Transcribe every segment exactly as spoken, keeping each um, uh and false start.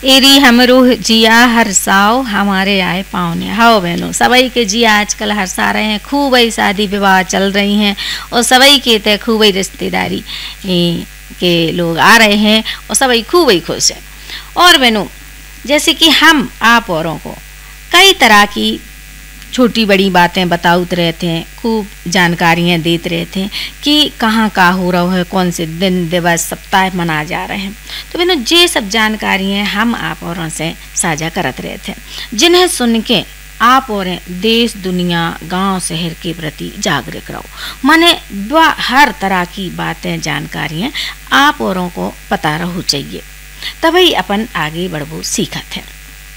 एरी हमरो जिया हरसाओ हमारे आए पावने। हाँ बहनों, सबई के जिया आजकल हरसा रहे हैं, खूब ही शादी विवाह चल रही हैं और सबई के तय खूब ही रिश्तेदारी के लोग आ रहे हैं और सबई खूब ही खुश है। और बहनों, जैसे कि हम आप औरों को कई तरह की छोटी बड़ी बातें बताते रहते हैं, खूब जानकारियाँ देते रहते हैं कि कहाँ का हो रहा है, कौन से दिन दिवस सप्ताह मना जा रहे हैं। तो बहनों, ये सब जानकारियाँ हम आप औरों से साझा करते रहते हैं, जिन्हें सुन के आप और देश दुनिया गांव शहर के प्रति जागरूक रहो। माने हर तरह की बातें जानकारियाँ आप औरों को पता रहू चाहिए, तभी अपन आगे बढ़बो सीखत है।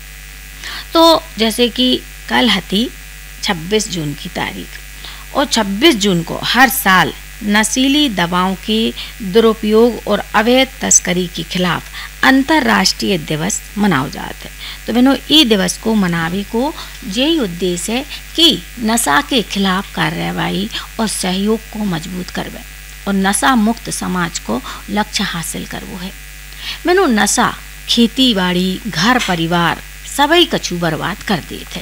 तो जैसे कि कल हती छब्बीस जून की तारीख, और छब्बीस जून को हर साल नशीली दवाओं के दुरुपयोग और अवैध तस्करी के खिलाफ अंतर्राष्ट्रीय दिवस मनाओ जाता है। तो बहनों, ये दिवस को मनावे को यही उद्देश्य है कि नशा के खिलाफ कार्रवाई और सहयोग को मजबूत करवे और नशा मुक्त समाज को लक्ष्य हासिल करवो है। बहनों, नशा खेती बाड़ी घर परिवार सभी कछु बर्बाद कर देते।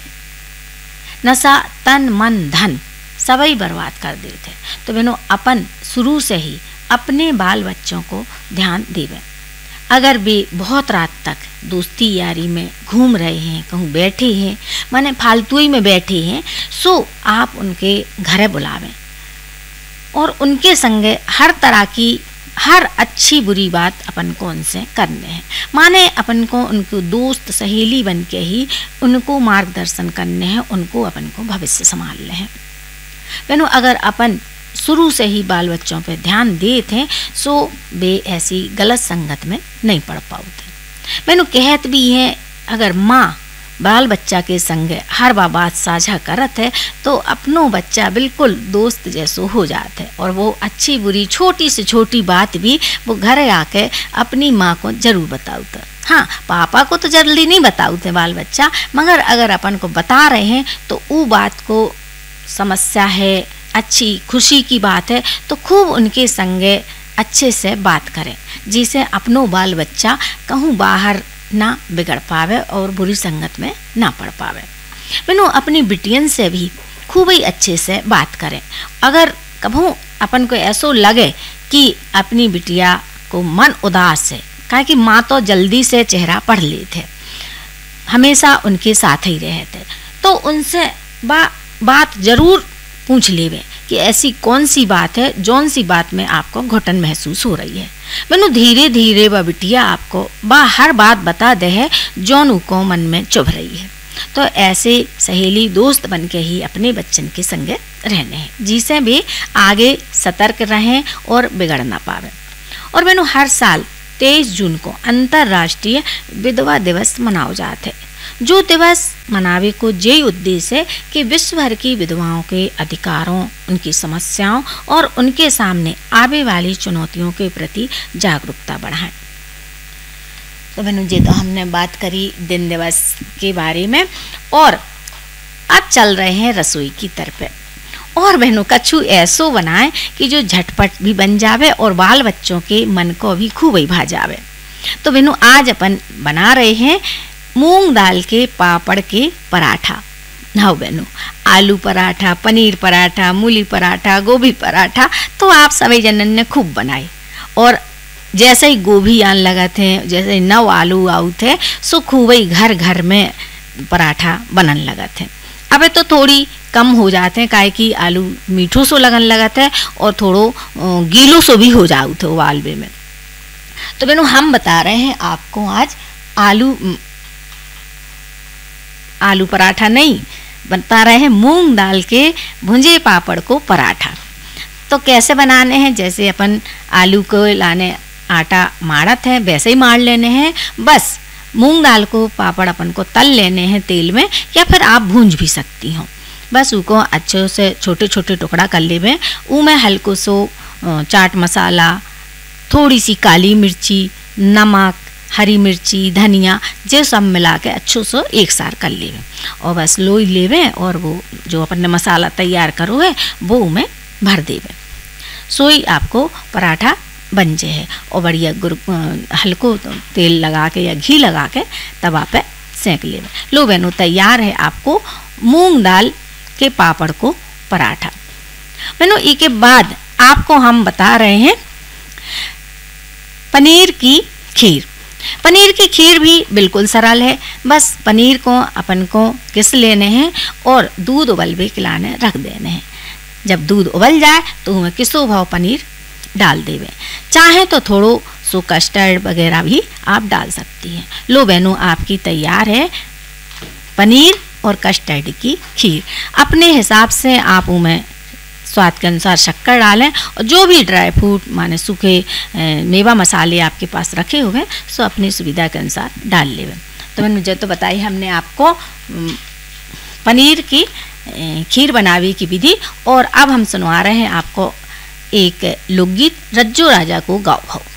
नशा तन मन धन सभी बर्बाद कर देते। तो बहनों, अपन शुरू से ही अपने बाल बच्चों को ध्यान देवें। अगर वे बहुत रात तक दोस्ती यारी में घूम रहे हैं, कहूँ बैठे हैं, माने फालतूई में बैठे हैं, सो आप उनके घरे बुलावें और उनके संगे हर तरह की हर अच्छी बुरी बात अपन को उनसे करने हैं। माने अपन को उनको दोस्त सहेली बन के ही उनको मार्गदर्शन करने हैं, उनको अपन को भविष्य संभालने हैं। बहनों, अगर अपन शुरू से ही बाल बच्चों पे ध्यान देते हैं सो वे ऐसी गलत संगत में नहीं पड़ पाते। बहनों, कहत भी है, अगर माँ बाल बच्चा के संग हर बात साझा करत है तो अपनो बच्चा बिल्कुल दोस्त जैसो हो जाता है और वो अच्छी बुरी छोटी से छोटी बात भी वो घर आके अपनी माँ को जरूर बताऊता। हाँ, पापा को तो जल्दी नहीं बताऊते बाल बच्चा, मगर अगर अपन को बता रहे हैं तो वो बात को समस्या है, अच्छी खुशी की बात है, तो खूब उनके संगे अच्छे से बात करें, जिसे अपनो बाल बच्चा कहूँ बाहर ना बिगड़ पावे और बुरी संगत में ना पड़ पावे। बहनों, अपनी बिटियन से भी खूब ही अच्छे से बात करें। अगर कभू अपन को ऐसो लगे कि अपनी बिटिया को मन उदास है, काहे कि माँ तो जल्दी से चेहरा पढ़ लेते, हमेशा उनके साथ ही रहते, तो उनसे बा बात जरूर पूछ लेवे कि ऐसी कौन सी बात है, जौन सी बात में आपको घुटन महसूस हो रही है। मैनू धीरे धीरे वह बिटिया आपको बा हर बात बता दे है जौन को मन में चुभ रही है। तो ऐसे सहेली दोस्त बन के ही अपने बच्चन के संगे रहने हैं, जिसे भी आगे सतर्क रहें और बिगड़ ना पावे। और मैनू हर साल तेईस जून को अंतर्राष्ट्रीय विधवा दिवस मनाओ जाते, जो दिवस मनावे को यही उद्देश्य है कि विश्व भर की विधवाओं के अधिकारों, उनकी समस्याओं और उनके सामने आने वाली चुनौतियों के प्रति जागरूकता बढ़ाएं। तो बहनों जी, तो हमने बात करी दिन दिवस के बारे में और अब चल रहे हैं रसोई की तरफ। और बहनों, कछु ऐसो बनाएं कि जो झटपट भी बन जावे और बाल बच्चों के मन को भी खूब ही भा जावे। तो बहनों, आज अपन बना रहे हैं मूंग दाल के पापड़ के पराठा। हाँ बहनों, आलू पराठा, पनीर पराठा, मूली पराठा, गोभी पराठा तो आप सभी जनन ने खूब बनाए। और जैसे ही गोभी आन लगा थे, जैसे ही नव आलू आऊ थे, सो खूब ही घर घर में पराठा बनन लगा थे। अब तो थोड़ी कम हो जाते हैं, काहे कि आलू मीठो सो लगन लगा थे और थोड़ो गीलो सो भी हो जाऊ थे उबालवे में। तो बहनों, हम बता रहे हैं आपको आज आलू आलू पराठा नहीं, बता रहे हैं मूंग दाल के भुंजे पापड़ को पराठा। तो कैसे बनाने हैं, जैसे अपन आलू को लाने आटा माड़त है वैसे ही मार लेने हैं। बस मूंग दाल को पापड़ अपन को तल लेने हैं तेल में, या फिर आप भूंज भी सकती हो। बस उसको अच्छे से छोटे छोटे टुकड़ा कर लेवे, उसमें हल्को सो चाट मसाला, थोड़ी सी काली मिर्ची, नमक, हरी मिर्ची, धनिया जे सब मिला के अच्छो से एक सार कर लेवे और बस लोई लेवे और वो जो अपन ने मसाला तैयार करो है वो में भर देवे। सोई आपको पराठा बन जाए और बढ़िया गुर हल्को तेल लगा के या घी लगा के तवा पे सेंक ले लो बहनों। तैयार है आपको मूंग दाल के पापड़ को पराठा। बहनों इसके बाद आपको हम बता रहे हैं पनीर की खीर। पनीर की खीर भी बिल्कुल सरल है। बस पनीर को अपन को किस लेने हैं और दूध उबलवे खिलाने रख देने हैं। जब दूध उबल जाए तो उसमें किसो भाव पनीर डाल देवे। चाहे तो थोड़ो सो कस्टर्ड वगैरह भी आप डाल सकती हैं। लो बहनों आपकी तैयार है पनीर और कस्टर्ड की खीर। अपने हिसाब से आप उनमें स्वाद के अनुसार शक्कर डालें और जो भी ड्राई फ्रूट माने सूखे मेवा मसाले आपके पास रखे हुए सो अपनी सुविधा के अनुसार डाल लेवे। तो मैंने मुझे तो बताई हमने आपको पनीर की खीर बनावे की विधि। और अब हम सुनवा रहे हैं आपको एक लोकगीत रज्जो राजा को गाओ भाओ।